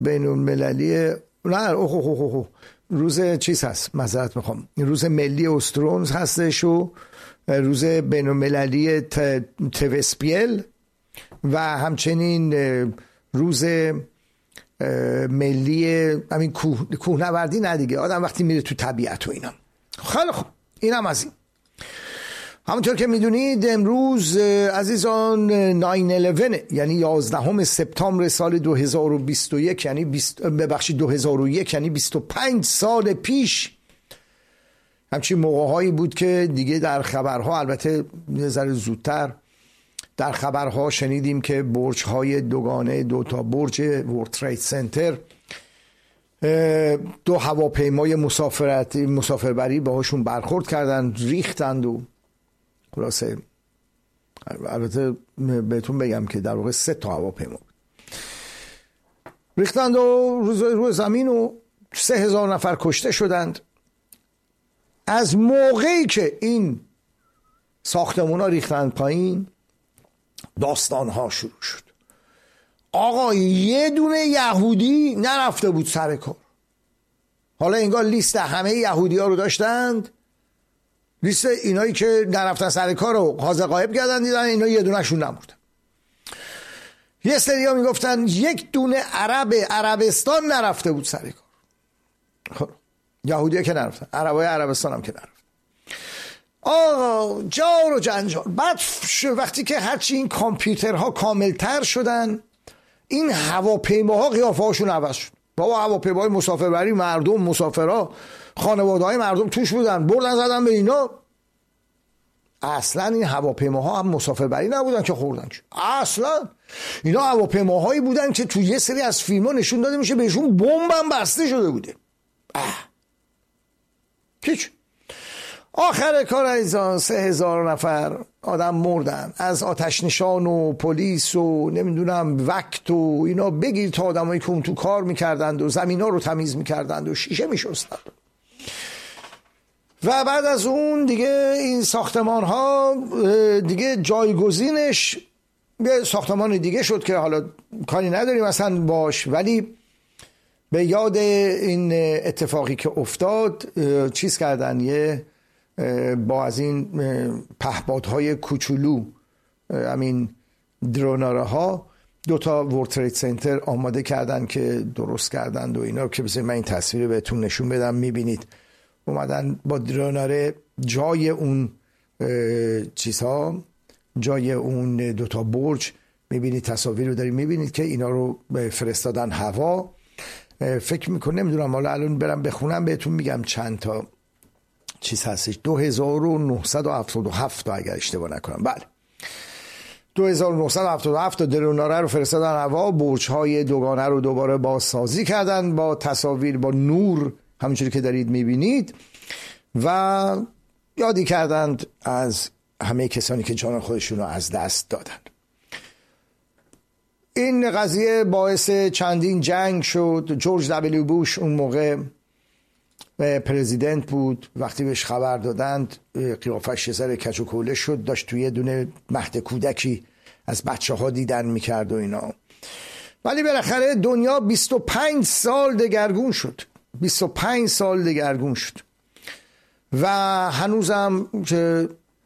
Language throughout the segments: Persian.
بین المللی روز چیز هست، معذرت میخوام، روز ملی استرونز هستش و روز بین المللی توسپیل و همچنین روز ملی همین کوهنوردی. نه دیگه، آدم وقتی میره تو طبیعت و اینا. خیلی خوب، اینم از این. همونطور که میدونید امروز عزیزان 9/11 یعنی 11 سپتامبر سال 2021 یعنی 2001 یعنی 25 سال پیش همچین موقع‌هایی بود که دیگه در خبرها، البته یه ذره زودتر در خبرها شنیدیم که برج‌های دوگانه، دو تا برج ورلد ترید سنتر، دو هواپیمای مسافربری باهاشون برخورد کردن، ریختند و خلاصه البته بهتون بگم که در واقع 3 تا هواپیما ریختند و روی زمین و 3000 نفر کشته شدند. از موقعی که این ساختمونا ریختند پایین داستانها شروع شد. آقا یه دونه یهودی نرفته بود سر کار. حالا انگار لیست همه یهودی ها رو داشتند، لیست اینایی که نرفتن سر کار رو حاضر غایب کردن، دیدن اینا یه دونه شون نموردن. یه سری ها میگفتن یک دونه عربستان نرفته بود سر کار. خب یهودی ها که نرفتن، عربای عربستان هم که نرفتن. آقا جار و جنجال. بعد وقتی که هرچی این کامپیوترها کاملتر شدن، این هواپیماها قیافه هاشون عوض شد. بابا هواپیماهای مسافربری، مردم، مسافرها، خانواده های مردم توش بودن، بردن زدن به اینا. اصلا این هواپیماها هم مسافربری نبودن که خوردن، اصلا اینا هواپیماهایی بودن که تو یه سری از فیلم‌ها نشون داده میشه بهشون بمب هم بسته شده بوده. هیچ. آخر کار عزیزان 3000 نفر آدم مردن، از آتش نشان و پلیس و نمیدونم وقت و اینا بگیر تا آدمایی که اون تو کار میکردند و زمینا رو تمیز میکردند و شیشه میشستند. و بعد از اون دیگه این ساختمان ها دیگه جایگزینش یه ساختمان دیگه شد که حالا کاری نداریم مثلا باش، ولی به یاد این اتفاقی که افتاد چیز کردن، یه با از این پهپادهای کوچولو، همین دروناره ها، 2 تا ورلد ترید سنتر آماده کردن که درست کردند و اینا، که بذارید من این تصویر بهتون نشون بدم. میبینید اومدن با دروناره جای اون چیزها، جای اون 2 تا برج، میبینید تصاویر رو دارید، میبینید که اینا رو فرستادن هوا. فکر میکنم نمیدونم، حالا الان برم بخونم بهتون میگم چند تا چیز هستش. 2977 تا اگر اشتباه نکنم، بله 2977 تا دروناره رو فرستادن هوا. برج‌های دوگانه رو دوباره بازسازی کردن با تصاویر، با نور، همونجوری که دارید میبینید، و یادی کردند از همه کسانی که جان خودشون رو از دست دادند. این قضیه باعث چندین جنگ شد. جورج دبلیو بوش اون موقع پرزیدنت بود، وقتی بهش خبر دادند قیافش یه ذره کج و کوله شد، داشت توی یه دونه مهد کودکی از بچه ها دیدن میکرد و اینا. ولی بالاخره دنیا 25 سال دگرگون شد، 25 سال دگرگون شد و هنوزم که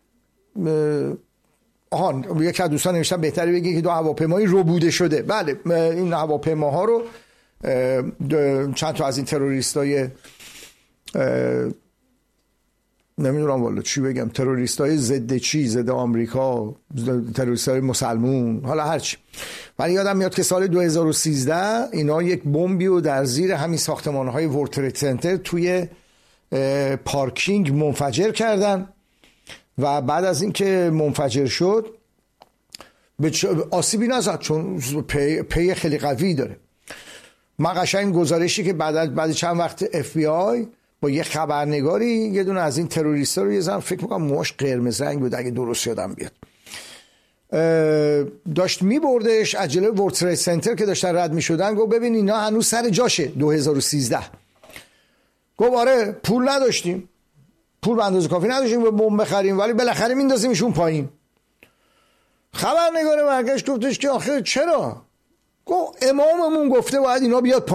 یکی از دوستان نوشتن بهتره بگی که 2 هواپیمایی ربوده شده. بله این هواپیماها رو چند تا از این تروریستای نمیدونم والا چی بگم، تروریستای ضد آمریکا، تروریستای مسلمون، حالا هرچی، ولی یادم میاد که سال 2013 اینا یک بمبی رو در زیر همین ساختمان‌های ورلد ترید سنتر توی پارکینگ منفجر کردن و بعد از اینکه منفجر شد آسیبی نزد چون پی خیلی قوی داره. من قشنگ گزارشی که بعد چند وقت FBI با یه خبرنگاری یه دونه از این تروریستا رو یه زن، فکر میکنم موهاش قرمز رنگ بود اگه درست یادم بیاد، داشت میبردش از جلوی ورلد ترید سنتر که داشتن رد میشدن، گفت ببین اینا هنوز سر جاشه. 2013 گفت آره پول نداشتیم، پول به اندازه کافی نداشتیم به بمب بخریم، ولی بالاخره میندازیمشون پایین. خبرنگار برگشت گفتش که آخه چرا گفت اماممون گفته باید اینا بیاد